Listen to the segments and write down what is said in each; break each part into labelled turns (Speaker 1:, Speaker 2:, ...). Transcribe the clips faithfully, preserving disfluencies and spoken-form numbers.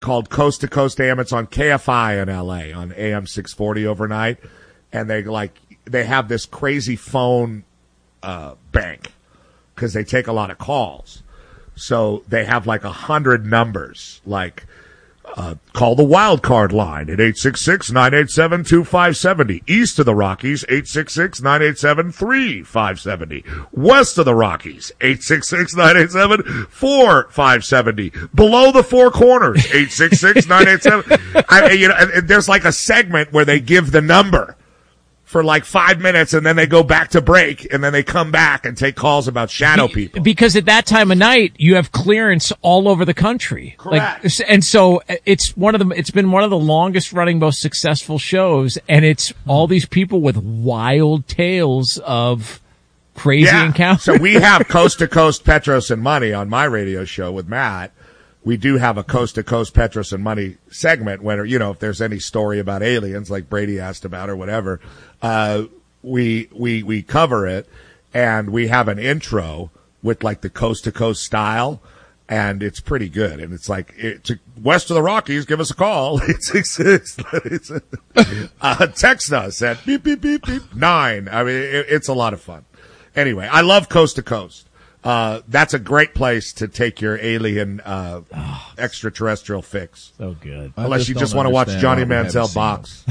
Speaker 1: called Coast to Coast A M. It's on K F I in L A on A M six forty overnight. And they like, they have this crazy phone, uh, bank because they take a lot of calls. So they have like a hundred numbers, like, Uh, call the wild card line at eight six six, nine eight seven, two five seven zero. East of the Rockies, eight six six, nine eight seven, three five seven zero. West of the Rockies, eight six six, nine eight seven, four five seven zero. Below the four corners, eight six six, nine eight seven. I, you know, and there's like a segment where they give the number for like five minutes and then they go back to break and then they come back and take calls about shadow people.
Speaker 2: Because at that time of night, you have clearance all over the country.
Speaker 1: Correct.
Speaker 2: Like, and so it's one of the, it's been one of the longest running, most successful shows. And it's all these people with wild tales of crazy
Speaker 1: yeah.
Speaker 2: encounters.
Speaker 1: So we have Coast to Coast Petros and Money on my radio show with Matt. We do have a Coast to Coast Petros and Money segment when, you know, if there's any story about aliens like Brady asked about or whatever, uh, we, we, we cover it and we have an intro with like the Coast to Coast style and it's pretty good. And it's like, it's west of the Rockies, give us a call. It's, it's, it's, it's uh, text us at beep, beep, beep, beep, nine. I mean, it, it's a lot of fun. Anyway, I love Coast to Coast. Uh, that's a great place to take your alien, uh, oh, extraterrestrial fix.
Speaker 2: So good.
Speaker 1: I Unless just you just want to watch Johnny Manziel box.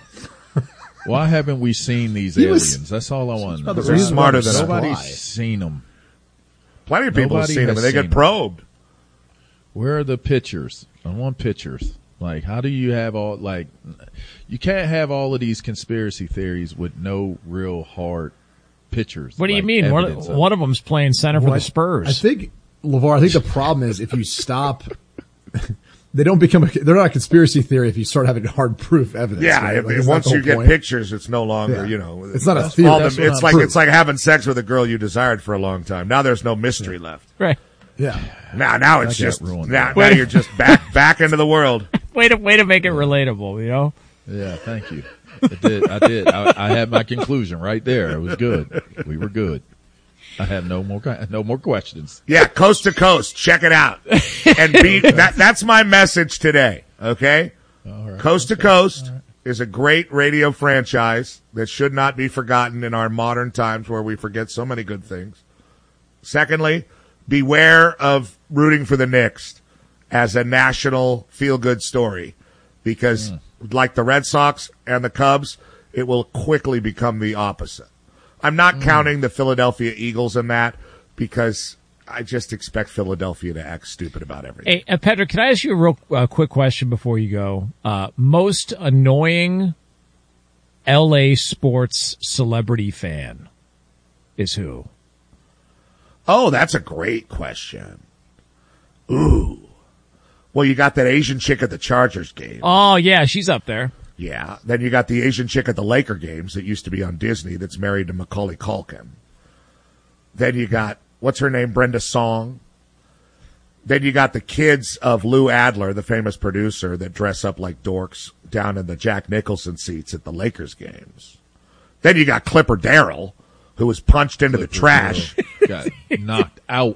Speaker 3: Why haven't we seen these
Speaker 4: he
Speaker 3: aliens?
Speaker 4: Was,
Speaker 3: that's all I want to know.
Speaker 1: They're smarter than
Speaker 3: Nobody's
Speaker 1: us.
Speaker 3: seen them.
Speaker 1: Plenty of people
Speaker 3: Nobody
Speaker 1: have seen them, and they get probed.
Speaker 3: Them. Where are the pictures? I want pictures. Like, how do you have all, like, you can't have all of these conspiracy theories with no real hard pictures.
Speaker 2: What do
Speaker 3: like
Speaker 2: you mean? One of,
Speaker 3: of
Speaker 2: one of them's playing center
Speaker 4: well,
Speaker 2: for the Spurs.
Speaker 4: I think, LeVar, I think the problem is if you stop, they don't become, a, they're not a conspiracy theory if you start having hard proof evidence.
Speaker 1: Yeah,
Speaker 4: right?
Speaker 1: if,
Speaker 4: like,
Speaker 1: if once you get
Speaker 4: point.
Speaker 1: pictures, it's no longer,
Speaker 4: yeah.
Speaker 1: you know.
Speaker 4: It's not a theory.
Speaker 1: All the,
Speaker 4: That's
Speaker 1: it's like,
Speaker 4: proof.
Speaker 1: it's like having sex with a girl you desired for a long time. Now there's no mystery yeah. left.
Speaker 2: Right.
Speaker 4: Yeah.
Speaker 1: Now, now it's
Speaker 3: I
Speaker 1: just,
Speaker 3: ruined,
Speaker 1: now, now you're just back, back into the world.
Speaker 2: Way to, way to make it relatable, you know?
Speaker 3: Yeah, thank you. I did. I did. I, I had my conclusion right there. It was good. We were good. I have no more, no more questions.
Speaker 1: Yeah, Coast to Coast. Check it out. And be, that, that's my message today. Okay?
Speaker 3: All right,
Speaker 1: Coast
Speaker 3: okay.
Speaker 1: to Coast
Speaker 3: right.
Speaker 1: is a great radio franchise that should not be forgotten in our modern times where we forget so many good things. Secondly, beware of rooting for the Knicks as a national feel-good story because mm. like the Red Sox and the Cubs, it will quickly become the opposite. I'm not mm. counting the Philadelphia Eagles in that because I just expect Philadelphia to act stupid about everything.
Speaker 2: Hey, uh, Pedro, can I ask you a real uh, quick question before you go? Uh, most annoying L A sports celebrity fan is who?
Speaker 1: Oh, that's a great question. Ooh. Well, you got that Asian chick at the Chargers game.
Speaker 2: Oh, yeah, she's up there.
Speaker 1: Yeah. Then you got the Asian chick at the Laker games that used to be on Disney that's married to Macaulay Culkin. Then you got, what's her name, Brenda Song. Then you got the kids of Lou Adler, the famous producer, that dress up like dorks down in the Jack Nicholson seats at the Lakers games. Then you got Clipper Darrell, who was punched into Clipper the trash.
Speaker 3: Got knocked out.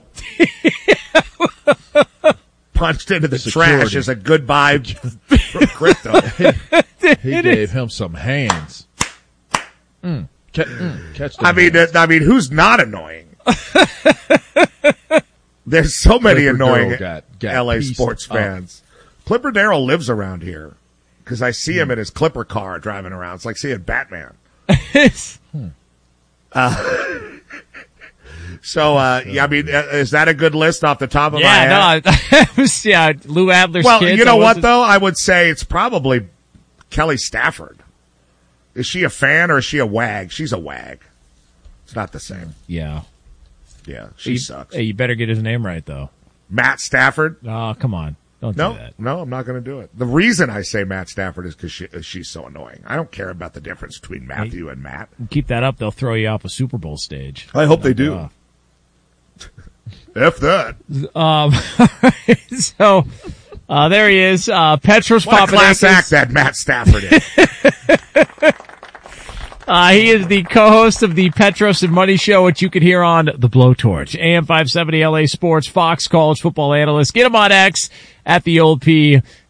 Speaker 1: Punched into the
Speaker 3: Security.
Speaker 1: trash as a goodbye from crypto.
Speaker 3: He gave him some hands. Mm. Catch, mm. Catch
Speaker 1: I mean,
Speaker 3: hands.
Speaker 1: I mean, who's not annoying? There's so many
Speaker 3: Clipper
Speaker 1: annoying
Speaker 3: got, got
Speaker 1: L A sports fans. Up. Clipper Darrell lives around here because I see him mm. in his Clipper car driving around. It's like seeing Batman. hmm. uh, so, uh, yeah, I mean, is that a good list off the top of
Speaker 2: yeah,
Speaker 1: my head?
Speaker 2: Yeah, no, yeah, Lou Adler's
Speaker 1: well,
Speaker 2: kids.
Speaker 1: you know what,
Speaker 2: it?
Speaker 1: though? I would say it's probably Kelly Stafford. Is she a fan or is she a wag? She's a wag. It's not the same.
Speaker 2: Yeah.
Speaker 1: Yeah, she
Speaker 2: you,
Speaker 1: sucks.
Speaker 2: Hey, you better get his name right, though.
Speaker 1: Matt Stafford?
Speaker 2: Oh, come on. Don't
Speaker 1: no,
Speaker 2: do that.
Speaker 1: No, I'm not going to do it. The reason I say Matt Stafford is because she, she's so annoying. I don't care about the difference between Matthew hey, and Matt.
Speaker 2: Keep that up. They'll throw you off a Super Bowl stage.
Speaker 1: I hope they do. F that.
Speaker 2: Um, so, uh, there he is. Uh, Petros
Speaker 1: what
Speaker 2: Papadakis.
Speaker 1: A class act that Matt Stafford is.
Speaker 2: uh, he is the co-host of the Petros and Money Show, which you can hear on The Blowtorch. A M five seventy L A Sports, Fox College football analyst. Get him on X at the old P,